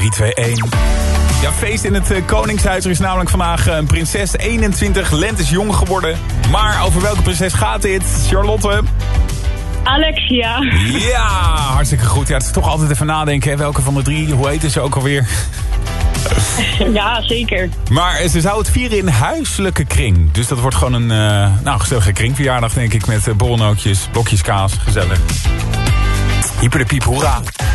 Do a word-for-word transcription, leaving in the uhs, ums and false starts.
drie, twee, één. Ja, feest in het uh, Koningshuis. Er is namelijk vandaag een prinses, eenentwintig lentes jong geworden. Maar over welke prinses gaat dit? Charlotte? Alexia. Ja, hartstikke goed. Ja, het is toch altijd even nadenken. Hè? Welke van de drie, hoe heet ze ook alweer? Ja, zeker. Maar ze zou het vieren in huiselijke kring. Dus dat wordt gewoon een uh, nou, gezellige kringverjaardag, denk ik. Met uh, borrelnootjes, blokjes kaas, gezellig. Hyper de piep, hoera.